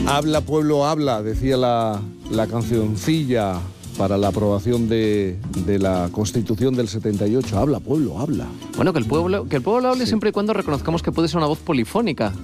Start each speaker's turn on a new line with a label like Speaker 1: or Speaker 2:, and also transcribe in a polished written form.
Speaker 1: Habla, pueblo, habla, decía la cancioncilla para la aprobación de la Constitución del 78. Habla, pueblo, habla.
Speaker 2: Bueno, que el pueblo hable
Speaker 1: Sí.
Speaker 2: siempre y cuando reconozcamos que puede ser una voz polifónica.